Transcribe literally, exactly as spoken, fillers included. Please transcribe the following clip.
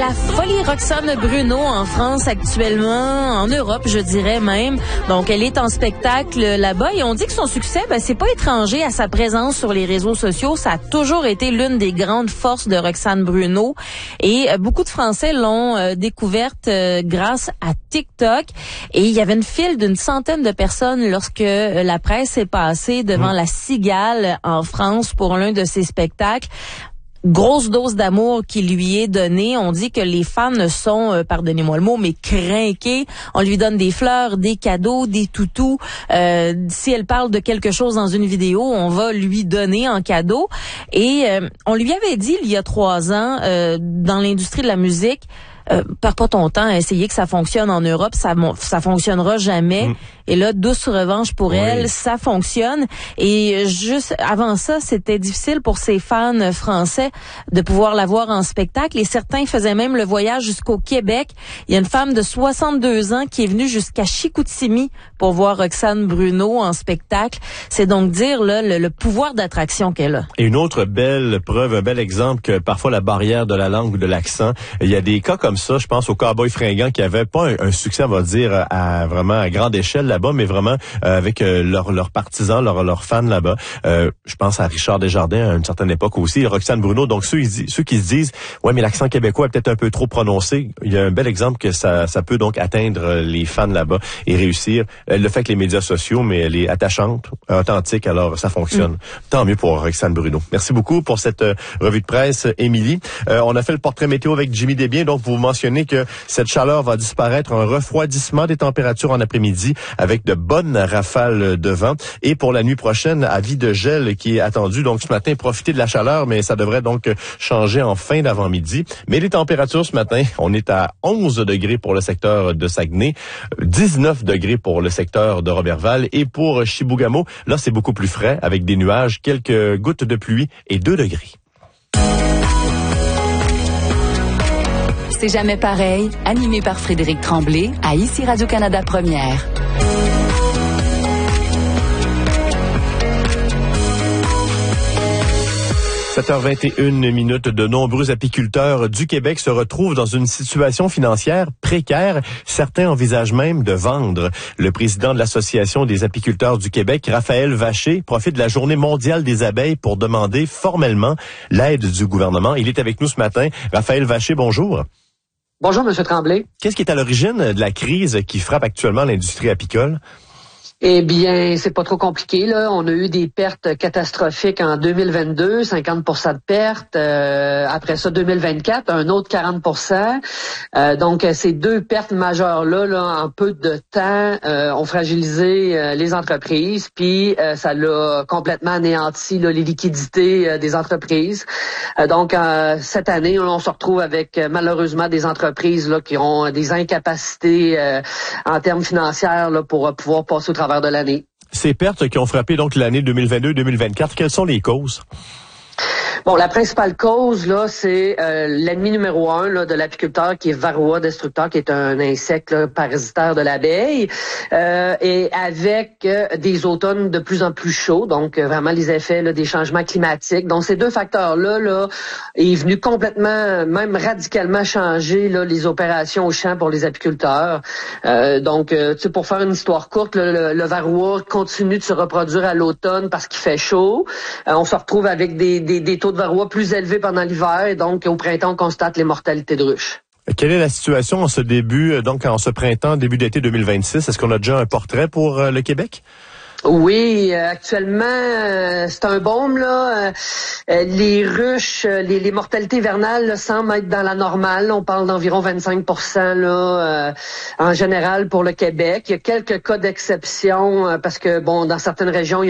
la folie Roxane Bruno en France actuellement, en Europe, je dirais même. Donc, elle est en spectacle là-bas et on dit que son succès, ben, c'est pas étranger à sa présence sur les réseaux sociaux. Ça a toujours été l'une des grandes forces de Roxane Bruno et euh, beaucoup de Français l'ont euh, découverte euh, grâce à TikTok. Et il y avait une file d'une centaine de personnes lorsque euh, la presse est passée devant mmh. la Cigale en France pour l'un de ses spectacles. Grosse dose d'amour qui lui est donnée. On dit que les fans sont, euh, pardonnez-moi le mot, mais crinqués. On lui donne des fleurs, des cadeaux, des toutous. Euh, si elle parle de quelque chose dans une vidéo, on va lui donner en cadeau. Et euh, on lui avait dit il y a trois ans, euh, dans l'industrie de la musique, Euh, perds pas ton temps à essayer que ça fonctionne en Europe, ça ça fonctionnera jamais. Mmh. Et là, douce revanche pour oui. elle, ça fonctionne. Et juste avant ça, c'était difficile pour ses fans français de pouvoir la voir en spectacle. Et certains faisaient même le voyage jusqu'au Québec. Il y a une femme de soixante-deux ans qui est venue jusqu'à Chicoutimi pour voir Roxane Bruno en spectacle. C'est donc dire là, le, le pouvoir d'attraction qu'elle a. Et une autre belle preuve, un bel exemple que parfois la barrière de la langue ou de l'accent, il y a des cas comme ça, je pense aux Cowboys fringants qui avaient pas un, un succès, on va dire, à vraiment à grande échelle là-bas, mais vraiment euh, avec euh, leurs leurs partisans, leurs leurs fans là-bas. Euh, je pense à Richard Desjardins à une certaine époque aussi, Roxane Bruno. Donc ceux ceux qui se disent ouais mais l'accent québécois est peut-être un peu trop prononcé, il y a un bel exemple que ça ça peut donc atteindre les fans là-bas et réussir. Elle le fait avec les médias sociaux, mais elle est attachante, authentique, alors ça fonctionne. Mm. Tant mieux pour Roxane Bruno. Merci beaucoup pour cette euh, revue de presse, Émilie. Euh, on a fait le portrait météo avec Jimmy Desbiens, donc vous mentionnez que cette chaleur va disparaître, un refroidissement des températures en après-midi avec de bonnes rafales de vent. Et pour la nuit prochaine, avis de gel qui est attendu. Donc ce matin, profitez de la chaleur, mais ça devrait donc changer en fin d'avant-midi. Mais les températures ce matin, on est à onze degrés pour le secteur de Saguenay, dix-neuf degrés pour le secteur de Roberval et pour Chibougamau, là c'est beaucoup plus frais avec des nuages, quelques gouttes de pluie et deux degrés. C'est jamais pareil, animé par Frédéric Tremblay à Ici Radio-Canada Première. sept heures vingt et une minutes, de nombreux apiculteurs du Québec se retrouvent dans une situation financière précaire. Certains envisagent même de vendre. Le président de l'Association des apiculteurs du Québec, Raphaël Vacher, profite de la Journée mondiale des abeilles pour demander formellement l'aide du gouvernement. Il est avec nous ce matin. Raphaël Vacher, bonjour. Bonjour, M. Tremblay. Qu'est-ce qui est à l'origine de la crise qui frappe actuellement l'industrie apicole? Eh bien, c'est pas trop compliqué, là. On a eu des pertes catastrophiques en deux mille vingt-deux, cinquante pour cent de pertes. Euh, après ça, deux mille vingt-quatre, un autre quarante pour cent. Euh, donc, ces deux pertes majeures-là, là, en peu de temps, euh, ont fragilisé euh, les entreprises, puis euh, ça l'a complètement anéanti là, les liquidités euh, des entreprises. Euh, donc, euh, cette année, on se retrouve avec euh, malheureusement des entreprises là qui ont des incapacités euh, en termes financiers là, pour euh, pouvoir passer au travail de l'année. Ces pertes qui ont frappé donc l'année deux mille vingt-deux deux mille vingt-quatre, quelles sont les causes? Bon, la principale cause, là, c'est euh, l'ennemi numéro un là, de l'apiculteur, qui est Varroa destructor, qui est un insecte là, parasitaire de l'abeille, euh, et avec euh, des automnes de plus en plus chauds, donc euh, vraiment les effets là, des changements climatiques. Donc, ces deux facteurs-là, là, est venu complètement, même radicalement changer là, les opérations au champ pour les apiculteurs. Euh, donc, euh, tu sais, pour faire une histoire courte, là, le, le Varroa continue de se reproduire à l'automne parce qu'il fait chaud. Euh, on se retrouve avec des, des, des taux de varroa plus élevé pendant l'hiver et donc au printemps on constate les mortalités de ruches. Quelle est la situation en ce début, donc en ce printemps, début d'été deux mille vingt-six? Est-ce qu'on a déjà un portrait pour euh, le Québec? Oui, euh, actuellement, euh, c'est un baume, là. Euh, les ruches, euh, les, les mortalités hivernales là, semblent être dans la normale. On parle d'environ vingt-cinq pour cent là, euh, en général pour le Québec. Il y a quelques cas d'exception euh, parce que, bon, dans certaines régions, il y a